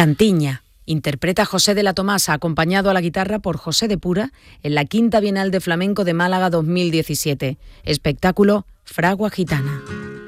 Cantiña. Interpreta José de la Tomasa, acompañado a la guitarra por José de Pura, en la Quinta Bienal de Flamenco de Málaga 2017. Espectáculo Fragua Gitana.